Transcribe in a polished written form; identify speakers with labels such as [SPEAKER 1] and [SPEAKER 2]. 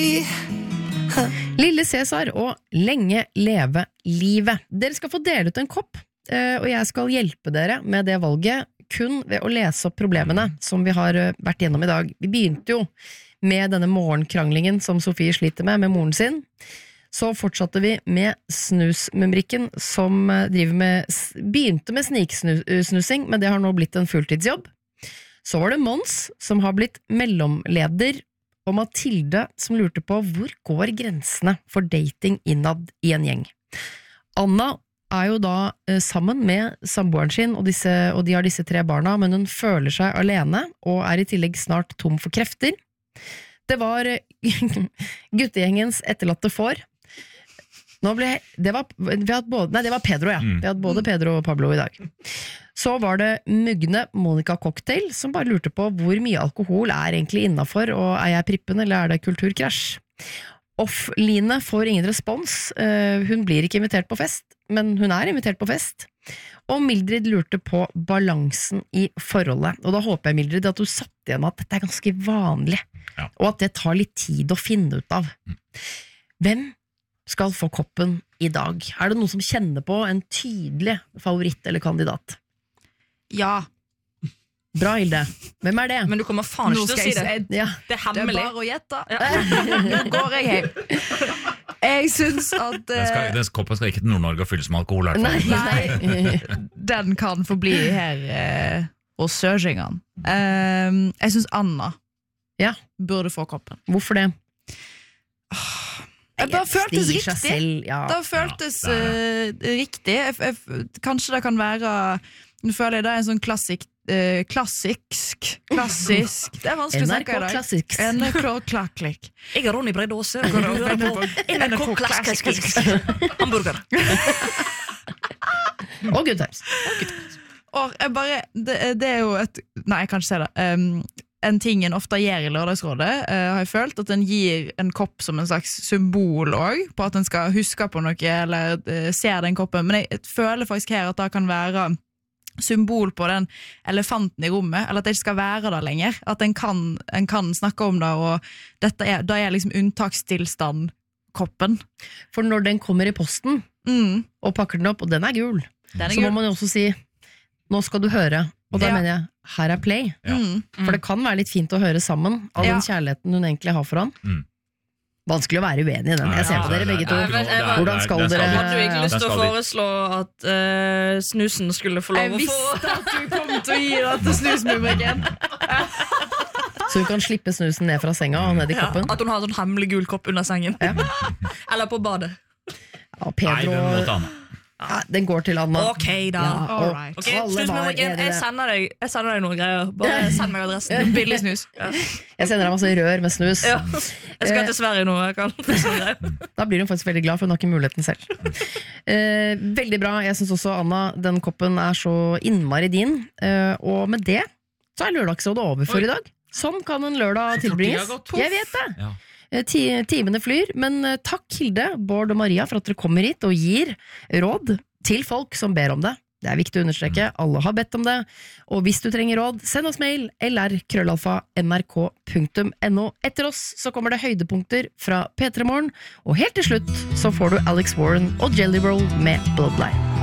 [SPEAKER 1] Lille Cæsar og Lenge leve livet. Dere skal få dele ut en kopp, og jeg skal hjelpe dere med det valget kun ved å lese opp problemene som vi har vært gjennom i dag. Vi begynte jo med denne morgenkranglingen som Sofie sliter med moren sin. Så fortsatte vi med snusmumrikken som begynte med sniksnusing, men det har nå blitt en fulltidsjobb. Så var det Mons som har blitt mellomleder, og Mathilde som lurte på hvor går grensene for dating innad i en gjeng. Anna jo da sammen med samboeren sin, og de har disse 3 barna, men hun føler seg alene, og i tillegg snart tom for krefter. Det var guttegjengens etterlatte får. Det var Pedro, ja. Vi hadde både Pedro og Pablo i dag. Så var det Mugne Monica Cocktail, som bare lurte på hvor mye alkohol egentlig innenfor, og jeg prippen, eller det kulturkrasj? Off-Line får ingen respons. Hun blir ikke invitert på fest, men hun invitert på fest. Og Mildred lurte på balansen i forholdet. Og da håper jeg, Mildred, at du satt igjen at dette ganske vanlig, og at det tar litt tid å finne ut av. Hvem skal få koppen i dag? Det noen som kjenner på en tydelig favoritt eller kandidat?
[SPEAKER 2] Ja.
[SPEAKER 1] Bra, Hilde. Hvem det?
[SPEAKER 3] Men du kommer faen ikke til å si det. Det hemmelig.
[SPEAKER 2] Det bare å gjette. Nå går jeg hjem. Jeg synes at
[SPEAKER 4] Den koppen skal ikke til Nord-Norge og fylles med alkohol.
[SPEAKER 2] Nei. Den kan få bli her hos Sørsingene. Jeg synes Anna burde få koppen.
[SPEAKER 1] Hvorfor det?
[SPEAKER 2] Det bare føltes riktig. Det føltes riktig. Kanskje det kan være, nå føler jeg det en sånn klassisk det vanskelig å snakke i dag. NRK-klassisk.
[SPEAKER 3] Jeg Ronny Breidåse NRK klassisk hamburger
[SPEAKER 1] og good times.
[SPEAKER 2] Det jo et nei, jeg kan ikke si det. En ting en ofte gjør i Lørdagsrådet, har jeg følt at en gir en kopp som en slags symbol også, på at en skal huske på noe eller ser den koppen, men jeg føler faktisk her at det kan være symbol på den elefanten i rommet, eller at det ikke skal være der lenger, at en kan snakke om det, og det liksom unntakstilstand koppen.
[SPEAKER 1] For når den kommer i posten, og pakker den opp, og den gul, så må man jo også si, nå skal du høre, og da mener jeg, her play. For det kan være litt fint å høre sammen av den kjærligheten hun egentlig har for han. Vanskelig å være uenig i den. Jeg ser på dere begge to. Hvordan skal dere...
[SPEAKER 3] Hadde du ikke lyst til å foreslå at snusen skulle få lov å få?
[SPEAKER 2] Jeg visste at du kom til å gi det til snusmumrikken.
[SPEAKER 1] Så hun kan slippe snusen ned fra senga og ned i koppen?
[SPEAKER 3] At hun har sånn hemmelig gul kopp under sengen. Eller på badet.
[SPEAKER 1] Pedro...
[SPEAKER 4] Nei, den måtte Anna.
[SPEAKER 1] Den går til Anna.
[SPEAKER 3] Ok da. Jeg sender deg noen greier. Bare send meg adressen.
[SPEAKER 2] Billig snus.
[SPEAKER 1] Jeg sender deg masse rør med snus.
[SPEAKER 3] Jeg skal til Sverige nå.
[SPEAKER 1] Da blir hun faktisk veldig glad, for hun har ikke muligheten selv. Veldig bra. Jeg synes også, Anna, den koppen så innmari din. Og med det så Lørdagsrådet over for i dag. Sånn kan en lørdag tilbringes. Jeg vet det. Timene flyr, men takk Hilde, Bård og Maria for at dere kommer hit og gir råd til folk som ber om det. Det viktig å understreke, alle har bedt om det. Og hvis du trenger råd, send oss mail lr@nrk.no. Etter oss så kommer det høydepunkter fra P3 Morgen, og helt til slutt så får du Alex Warren og Jelly Roll med Bloodline.